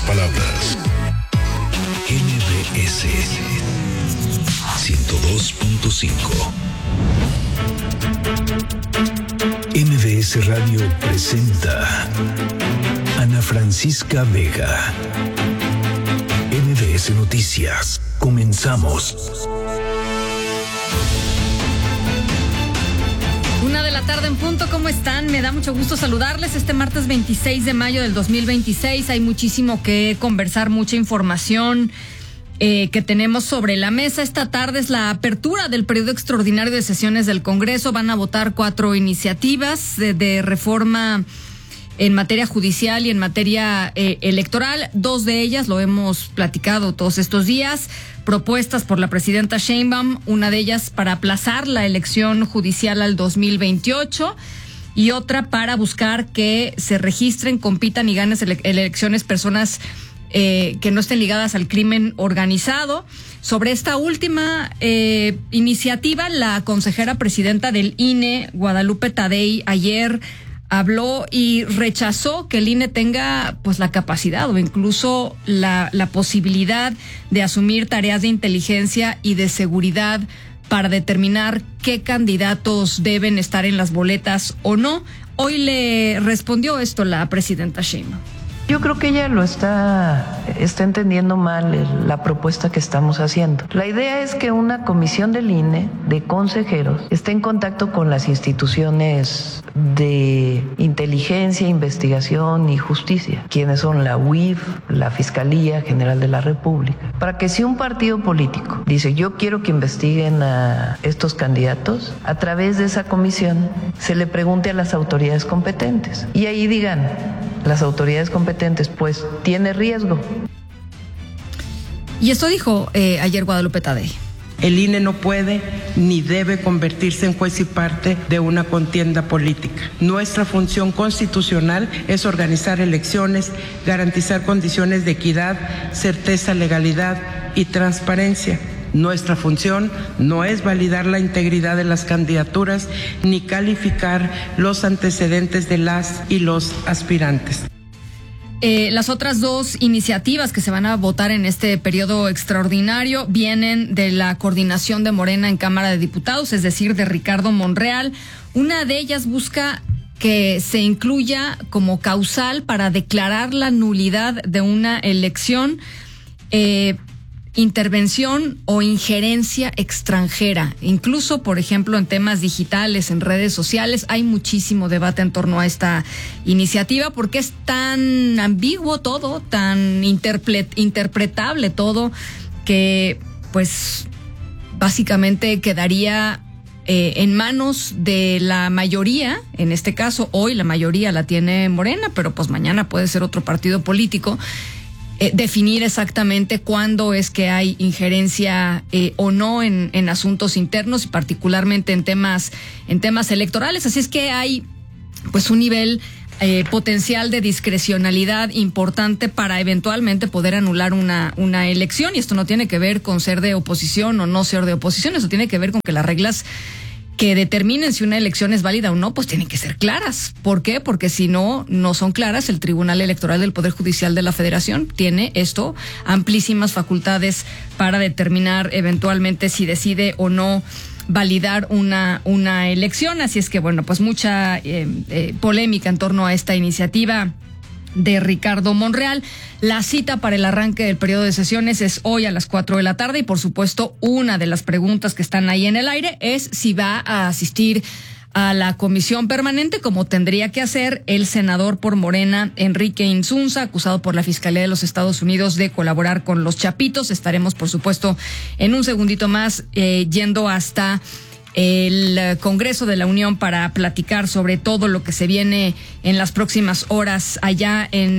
palabras. MBS 102.5. MBS Radio presenta Ana Francisca Vega. MBS Noticias. Comenzamos. 1:00 en punto, ¿cómo están? Me da mucho gusto saludarles este martes 26 de mayo del 2026. Hay muchísimo que conversar, mucha información que tenemos sobre la mesa. Esta tarde es la apertura del periodo extraordinario de sesiones del Congreso. Van a votar 4 iniciativas de reforma en materia judicial y en materia electoral. 2 de ellas, lo hemos platicado todos estos días, propuestas por la presidenta Sheinbaum, una de ellas para aplazar la elección judicial al 2028 y otra para buscar que se registren, compitan y ganen elecciones personas que no estén ligadas al crimen organizado. Sobre esta última iniciativa, la consejera presidenta del INE, Guadalupe Tadei, ayer habló y rechazó que el INE tenga pues la capacidad o incluso la posibilidad de asumir tareas de inteligencia y de seguridad para determinar qué candidatos deben estar en las boletas o no. Hoy le respondió esto la presidenta Sheinbaum. Yo creo que ella lo está entendiendo mal la propuesta que estamos haciendo. La idea es que una comisión del INE de consejeros esté en contacto con las instituciones de inteligencia, investigación y justicia, quienes son la UIF, la Fiscalía General de la República, para que si un partido político dice yo quiero que investiguen a estos candidatos, a través de esa comisión se le pregunte a las autoridades competentes y ahí digan las autoridades competentes, pues tiene riesgo. Y esto dijo ayer Guadalupe Tadei. El INE no puede ni debe convertirse en juez y parte de una contienda política. Nuestra función constitucional es organizar elecciones, garantizar condiciones de equidad, certeza, legalidad y transparencia. Nuestra función no es validar la integridad de las candidaturas ni calificar los antecedentes de las y los aspirantes. Las otras 2 iniciativas que se van a votar en este periodo extraordinario vienen de la coordinación de Morena en Cámara de Diputados, es decir, de Ricardo Monreal. Una de ellas busca que se incluya como causal para declarar la nulidad de una elección intervención o injerencia extranjera, incluso, por ejemplo, en temas digitales, en redes sociales. Hay muchísimo debate en torno a esta iniciativa porque es tan ambiguo todo, tan interpretable todo, que pues básicamente quedaría en manos de la mayoría. En este caso, hoy la mayoría la tiene Morena, pero pues mañana puede ser otro partido político. Definir exactamente cuándo es que hay injerencia o no en asuntos internos y particularmente en temas electorales. Así es que hay pues un nivel potencial de discrecionalidad importante para eventualmente poder anular una elección, y esto no tiene que ver con ser de oposición o no ser de oposición. Eso tiene que ver con que las reglas que determinen si una elección es válida o no, pues tienen que ser claras. ¿Por qué? Porque si no son claras, el Tribunal Electoral del Poder Judicial de la Federación tiene amplísimas facultades para determinar eventualmente si decide o no validar una elección. Así es que, bueno, pues mucha polémica en torno a esta iniciativa de Ricardo Monreal. La cita para el arranque del periodo de sesiones es hoy a las 4 de la tarde y, por supuesto, una de las preguntas que están ahí en el aire es si va a asistir a la comisión permanente, como tendría que hacer el senador por Morena, Enrique Insunza, acusado por la Fiscalía de los Estados Unidos de colaborar con los Chapitos. Estaremos, por supuesto, en un segundito más yendo hasta el Congreso de la Unión para platicar sobre todo lo que se viene en las próximas horas allá en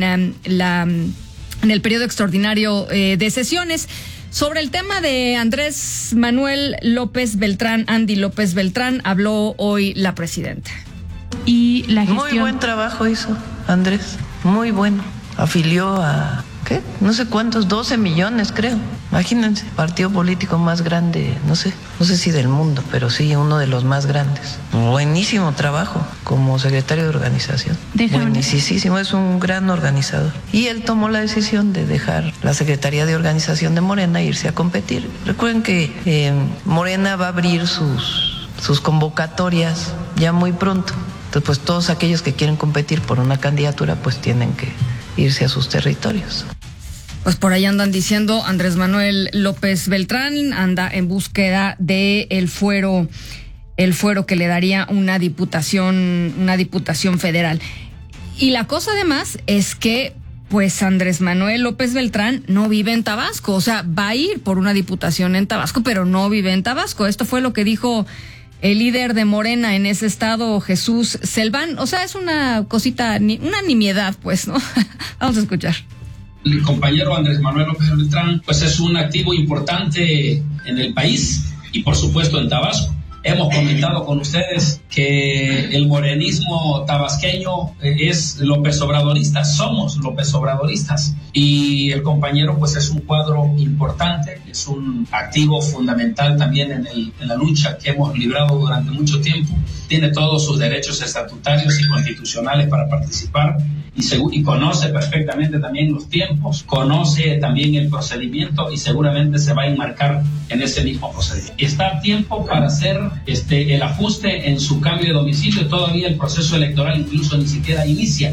el periodo extraordinario de sesiones. Sobre el tema de Andrés Manuel López Beltrán, Andy López Beltrán, habló hoy la presidenta. Y la gestión... Muy buen trabajo hizo Andrés, muy bueno. Afilió a, ¿qué? No sé cuántos, 12 millones creo. Imagínense, partido político más grande, no sé si del mundo, pero sí uno de los más grandes. Buenísimo trabajo como secretario de organización. Buenísimo, es un gran organizador. Y él tomó la decisión de dejar la Secretaría de Organización de Morena e irse a competir. Recuerden que Morena va a abrir sus convocatorias ya muy pronto. Entonces, pues todos aquellos que quieren competir por una candidatura, pues tienen que irse a sus territorios. Pues por ahí andan diciendo, Andrés Manuel López Beltrán anda en búsqueda de el fuero que le daría una diputación federal. Y la cosa además es que pues Andrés Manuel López Beltrán no vive en Tabasco, o sea, va a ir por una diputación en Tabasco, pero no vive en Tabasco. Esto fue lo que dijo el líder de Morena en ese estado, Jesús Selván. O sea, es una cosita, una nimiedad, pues, ¿no? Vamos a escuchar. El compañero Andrés Manuel López Beltrán, pues es un activo importante en el país y por supuesto en Tabasco. Hemos comentado con ustedes que el morenismo tabasqueño es López Obradorista, somos López Obradoristas, y el compañero pues es un cuadro importante, es un activo fundamental también en la lucha que hemos librado durante mucho tiempo, tiene todos sus derechos estatutarios y constitucionales para participar y conoce perfectamente también los tiempos, conoce también el procedimiento y seguramente se va a enmarcar en ese mismo procedimiento. Está a tiempo para hacer el ajuste en su cambio de domicilio, todavía el proceso electoral incluso ni siquiera inicia.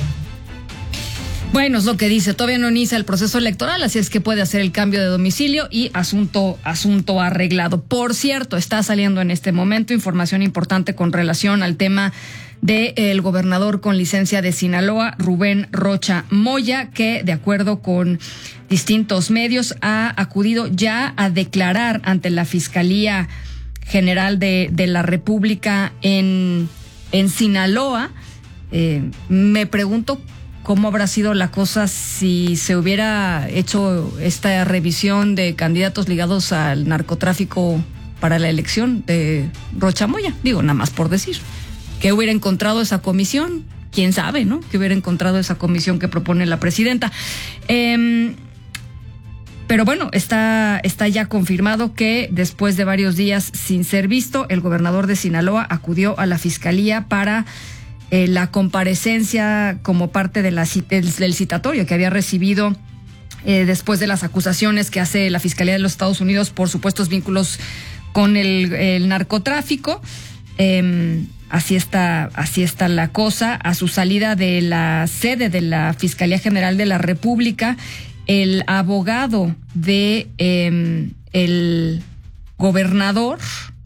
Bueno, es lo que dice, todavía no inicia el proceso electoral, así es que puede hacer el cambio de domicilio y asunto arreglado. Por cierto, está saliendo en este momento información importante con relación al tema del gobernador con licencia de Sinaloa, Rubén Rocha Moya, que de acuerdo con distintos medios ha acudido ya a declarar ante la Fiscalía General de la República en Sinaloa. Me pregunto cómo habrá sido la cosa si se hubiera hecho esta revisión de candidatos ligados al narcotráfico para la elección de Rocha Moya. Digo, nada más por decir. ¿Qué hubiera encontrado esa comisión? ¿Quién sabe, no? ¿Qué hubiera encontrado esa comisión que propone la presidenta? Pero bueno, está ya confirmado que después de varios días sin ser visto, el gobernador de Sinaloa acudió a la fiscalía para la comparecencia como parte de del citatorio que había recibido después de las acusaciones que hace la Fiscalía de los Estados Unidos por supuestos vínculos con el narcotráfico. Así está la cosa. A su salida de la sede de la Fiscalía General de la República, el abogado de el gobernador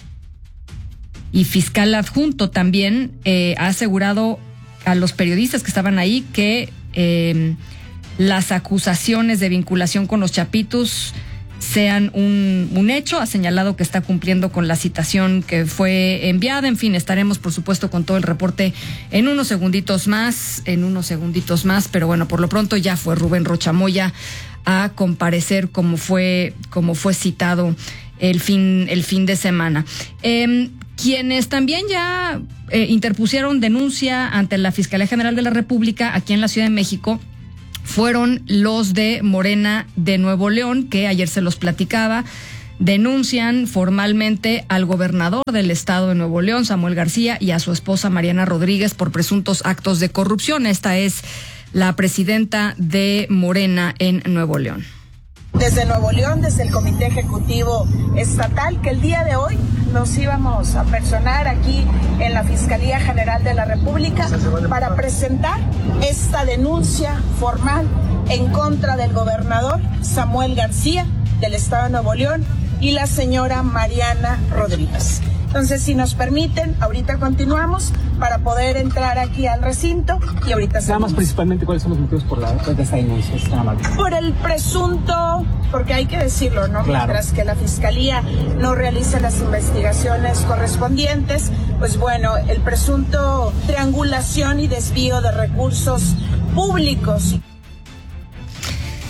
y fiscal adjunto también ha asegurado a los periodistas que estaban ahí que las acusaciones de vinculación con los Chapitos sean un hecho. Ha señalado que está cumpliendo con la citación que fue enviada. En fin, estaremos por supuesto con todo el reporte en unos segunditos más, pero bueno, por lo pronto ya fue Rubén Rocha Moya a comparecer como fue citado el fin de semana. Quienes también ya interpusieron denuncia ante la Fiscalía General de la República aquí en la Ciudad de México fueron los de Morena de Nuevo León, que ayer se los platicaba. Denuncian formalmente al gobernador del estado de Nuevo León, Samuel García, y a su esposa Mariana Rodríguez por presuntos actos de corrupción. Esta es la presidenta de Morena en Nuevo León. Desde Nuevo León, desde el Comité Ejecutivo Estatal, que el día de hoy nos íbamos a personar aquí en la Fiscalía General de la República para presentar esta denuncia formal en contra del gobernador Samuel García del estado de Nuevo León y la señora Mariana Rodríguez. Entonces, si nos permiten, ahorita continuamos para poder entrar aquí al recinto y ahorita nada más principalmente, ¿cuáles son los motivos por esta denuncia? Por el presunto, porque hay que decirlo, ¿no? Claro. Mientras que la Fiscalía no realiza las investigaciones correspondientes, pues bueno, el presunto triangulación y desvío de recursos públicos.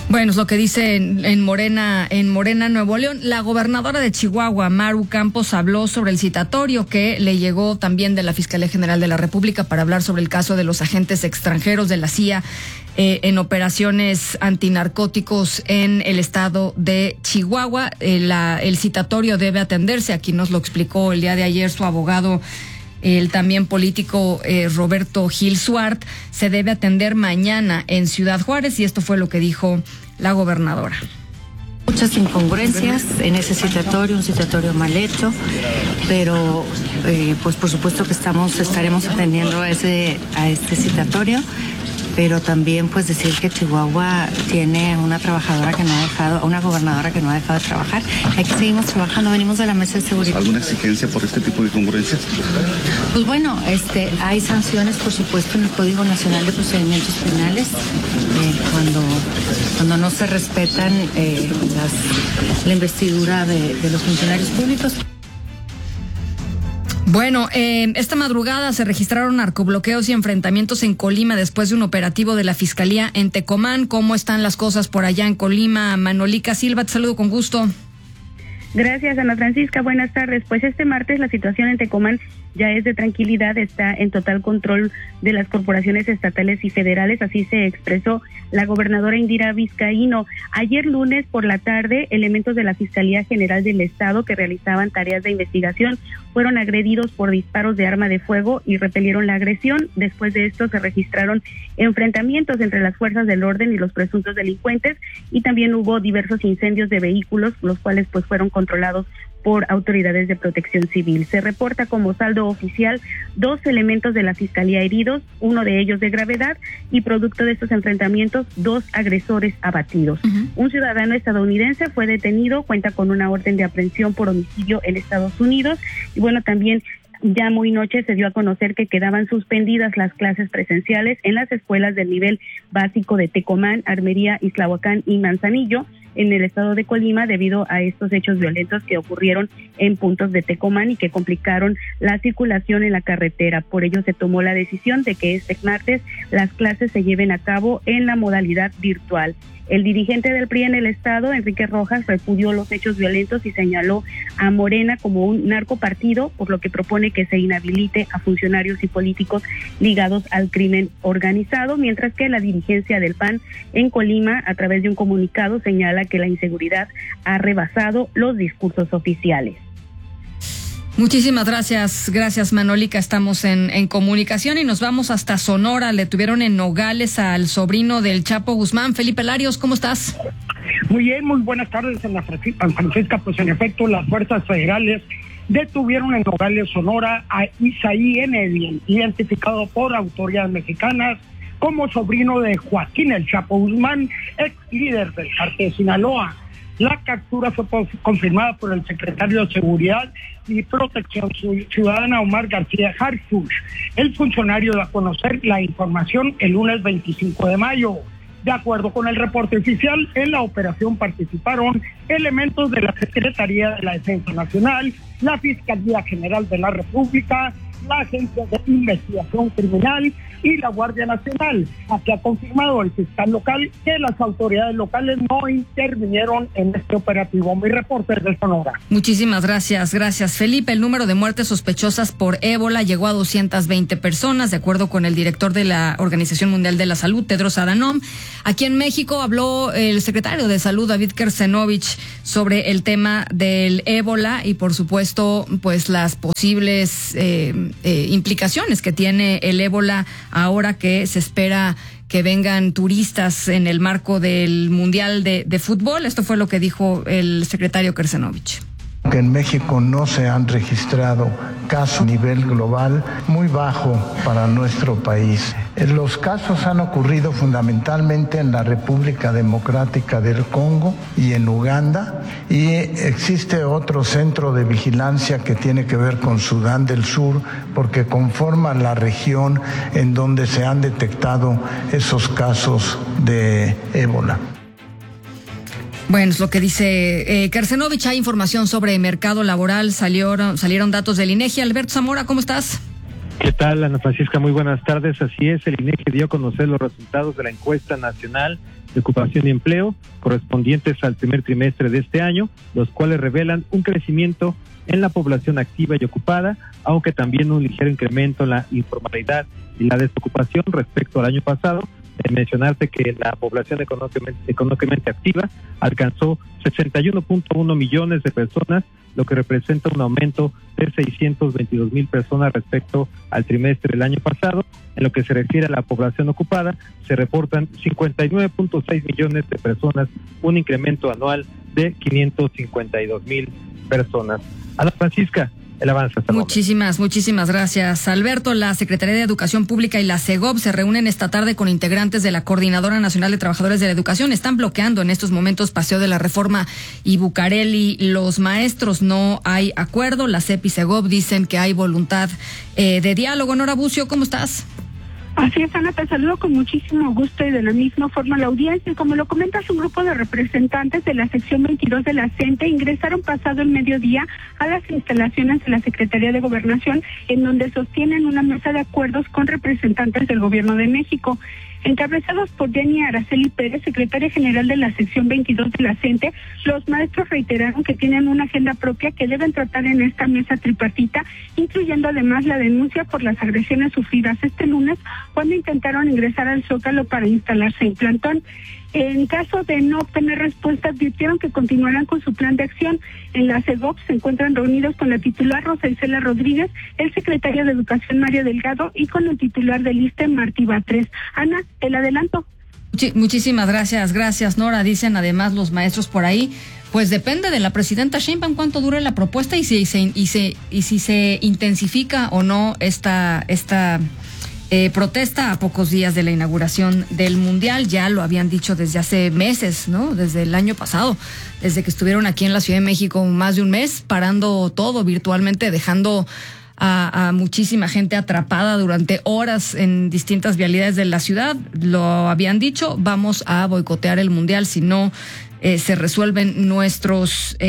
Bueno, es lo que dice en Morena, Nuevo León. La gobernadora de Chihuahua, Maru Campos, habló sobre el citatorio que le llegó también de la Fiscalía General de la República para hablar sobre el caso de los agentes extranjeros de la CIA en operaciones antinarcóticos en el estado de Chihuahua. El citatorio debe atenderse, aquí nos lo explicó el día de ayer su abogado, el también político Roberto Gil Suart. Se debe atender mañana en Ciudad Juárez y esto fue lo que dijo la gobernadora. Muchas incongruencias en ese citatorio, un citatorio mal hecho, pero pues por supuesto que estaremos atendiendo a este citatorio, pero también pues decir que Chihuahua tiene una gobernadora que no ha dejado de trabajar. Aquí seguimos trabajando, venimos de la mesa de seguridad. ¿Alguna exigencia por este tipo de incongruencias? Pues bueno, hay sanciones, por supuesto, en el Código Nacional de Procedimientos Penales cuando no se respetan la investidura de los funcionarios públicos. Bueno, esta madrugada se registraron narcobloqueos y enfrentamientos en Colima después de un operativo de la Fiscalía en Tecomán. ¿Cómo están las cosas por allá en Colima? Manolika Silva, te saludo con gusto. Gracias, Ana Francisca. Buenas tardes. Pues este martes la situación en Tecomán ya es de tranquilidad, está en total control de las corporaciones estatales y federales, así se expresó la gobernadora Indira Vizcaíno. Ayer lunes por la tarde, elementos de la Fiscalía General del Estado que realizaban tareas de investigación fueron agredidos por disparos de arma de fuego y repelieron la agresión. Después de esto se registraron enfrentamientos entre las fuerzas del orden y los presuntos delincuentes y también hubo diversos incendios de vehículos, los cuales pues fueron controlados por autoridades de protección civil. Se reporta como saldo oficial 2 elementos de la Fiscalía heridos, uno de ellos de gravedad, y producto de estos enfrentamientos, 2 agresores abatidos. Un ciudadano estadounidense fue detenido, cuenta con una orden de aprehensión por homicidio en Estados Unidos, y bueno, también ya muy noche se dio a conocer que quedaban suspendidas las clases presenciales en las escuelas del nivel básico de Tecomán, Armería, Islahuacán y Manzanillo, en el estado de Colima, debido a estos hechos violentos que ocurrieron en puntos de Tecomán y que complicaron la circulación en la carretera. Por ello se tomó la decisión de que este martes las clases se lleven a cabo en la modalidad virtual. El dirigente del PRI en el estado, Enrique Rojas, repudió los hechos violentos y señaló a Morena como un narcopartido, por lo que propone que se inhabilite a funcionarios y políticos ligados al crimen organizado, mientras que la dirigencia del PAN en Colima, a través de un comunicado, señala que la inseguridad ha rebasado los discursos oficiales. Muchísimas gracias Manolika, estamos en comunicación y nos vamos hasta Sonora. Le tuvieron en Nogales al sobrino del Chapo Guzmán. Felipe Larios, ¿cómo estás? Muy bien, muy buenas tardes, Ana Francisca. Pues en efecto, las fuerzas federales detuvieron en Nogales, Sonora, a Isaí N., identificado por autoridades mexicanas como sobrino de Joaquín el Chapo Guzmán, ex líder del Cártel de Sinaloa. La captura fue confirmada por el secretario de Seguridad y Protección Ciudadana, Omar García Harfuch. El funcionario dio a conocer la información el lunes 25 de mayo. De acuerdo con el reporte oficial, en la operación participaron elementos de la Secretaría de la Defensa Nacional, la Fiscalía General de la República, la Agencia de Investigación Criminal y la Guardia Nacional. Aquí ha confirmado el fiscal local que las autoridades locales no intervinieron en este operativo. Mi reporte es de Sonora. Muchísimas gracias Felipe. El número de muertes sospechosas por ébola llegó a 220 personas, de acuerdo con el director de la Organización Mundial de la Salud, Tedros Adhanom. Aquí en México habló el secretario de Salud, David Kersenovich, sobre el tema del ébola y por supuesto pues las posibles implicaciones que tiene el ébola ahora que se espera que vengan turistas en el marco del Mundial de Fútbol. Esto fue lo que dijo el secretario Kersenovich. Que en México no se han registrado casos a nivel global, muy bajo para nuestro país. Los casos han ocurrido fundamentalmente en la República Democrática del Congo y en Uganda, y existe otro centro de vigilancia que tiene que ver con Sudán del Sur, porque conforma la región en donde se han detectado esos casos de ébola. Bueno, es lo que dice Kersenovich. Hay información sobre mercado laboral, salieron datos del INEGI. Alberto Zamora, ¿cómo estás? ¿Qué tal, Ana Francisca? Muy buenas tardes. Así es, el INEGI dio a conocer los resultados de la encuesta nacional de Ocupación y Empleo, correspondientes al primer trimestre de este año, los cuales revelan un crecimiento en la población activa y ocupada, aunque también un ligero incremento en la informalidad y la desocupación respecto al año pasado. Mencionarte que la población económicamente activa alcanzó 61.1 millones de personas, lo que representa un aumento de 622,000 personas respecto al trimestre del año pasado. En lo que se refiere a la población ocupada, se reportan 59.6 millones de personas, un incremento anual de 552,000 personas. Ana Francisca, el avance. Muchísimas gracias, Alberto. La Secretaría de Educación Pública y la CEGOP se reúnen esta tarde con integrantes de la Coordinadora Nacional de Trabajadores de la Educación. Están bloqueando en estos momentos Paseo de la Reforma y Bucareli. Los maestros, no hay acuerdo. La CEP y CEGOP dicen que hay voluntad de diálogo. Nora Bucio, ¿cómo estás? Así es, Ana, te saludo con muchísimo gusto y de la misma forma la audiencia. Como lo comentas, un grupo de representantes de la sección 22 de la CENTE ingresaron pasado el mediodía a las instalaciones de la Secretaría de Gobernación, en donde sostienen una mesa de acuerdos con representantes del Gobierno de México. Encabezados por Jenny Araceli Pérez, secretaria general de la sección 22 de la CENTE, los maestros reiteraron que tienen una agenda propia que deben tratar en esta mesa tripartita, incluyendo además la denuncia por las agresiones sufridas este lunes cuando intentaron ingresar al Zócalo para instalarse en plantón. En caso de no obtener respuesta, advirtieron que continuarán con su plan de acción. En la CEGOP se encuentran reunidos con la titular Rosa Isela Rodríguez, el secretario de Educación Mario Delgado y con el titular del ISSSTE Martí Batres. Ana, el adelanto. Muchísimas gracias, Nora. Dicen además los maestros por ahí, pues depende de la presidenta Sheinbaum cuánto dure la propuesta y si se intensifica o no esta protesta a pocos días de la inauguración del Mundial. Ya lo habían dicho desde hace meses, ¿no? Desde el año pasado, desde que estuvieron aquí en la Ciudad de México más de un mes, parando todo virtualmente, dejando a muchísima gente atrapada durante horas en distintas vialidades de la ciudad. Lo habían dicho, vamos a boicotear el Mundial si no se resuelven nuestro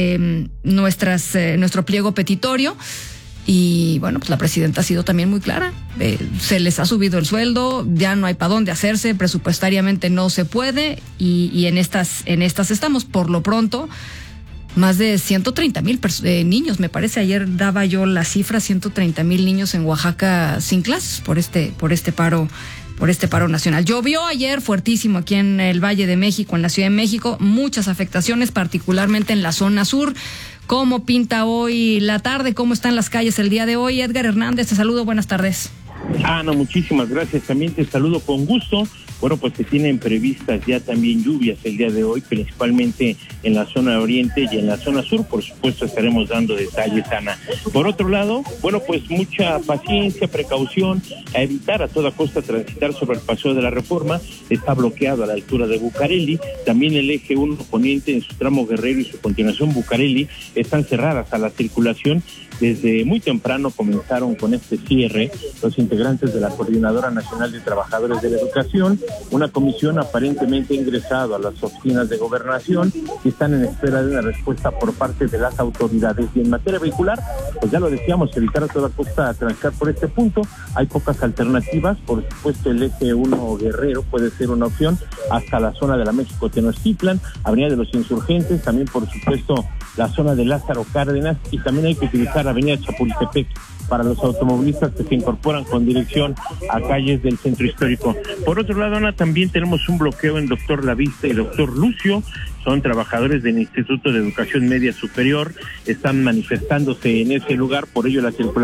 pliego petitorio. Y bueno, pues la presidenta ha sido también muy clara. Se les ha subido el sueldo, ya no hay para dónde hacerse, presupuestariamente no se puede y en estas estamos. Por lo pronto, más de 130,000 niños, me parece, ayer daba yo la cifra, 130,000 niños en Oaxaca sin clases por este paro nacional. Llovió ayer fuertísimo aquí en el Valle de México, en la Ciudad de México, muchas afectaciones, particularmente en la zona sur. ¿Cómo pinta hoy la tarde? ¿Cómo están las calles el día de hoy? Edgar Hernández, te saludo, buenas tardes. Ana, muchísimas gracias, también te saludo con gusto. Bueno, pues se tienen previstas ya también lluvias el día de hoy, principalmente en la zona oriente y en la zona sur. Por supuesto estaremos dando detalles, Ana. Por otro lado, bueno, pues mucha paciencia, precaución, a evitar a toda costa transitar sobre el Paseo de la Reforma. Está bloqueado a la altura de Bucareli. También el eje 1 poniente en su tramo Guerrero y su continuación Bucareli están cerradas a la circulación. Desde muy temprano comenzaron con este cierre los integrantes de la Coordinadora Nacional de Trabajadores de la Educación. Una comisión aparentemente ha ingresado a las oficinas de gobernación y están en espera de una respuesta por parte de las autoridades. Y en materia vehicular, pues ya lo decíamos, evitar a toda costa transitar por este punto. Hay pocas alternativas, por supuesto el eje 1 Guerrero puede ser una opción hasta la zona de la México-Tenochtitlan, Avenida de los Insurgentes, también por supuesto la zona de Lázaro Cárdenas, y también hay que utilizar Avenida Chapultepec para los automovilistas que se incorporan con dirección a calles del centro histórico. Por otro lado, Ana, también tenemos un bloqueo en Doctor Lavista y Doctor Lucio. Son trabajadores del Instituto de Educación Media Superior, están manifestándose en ese lugar, por ello la circulación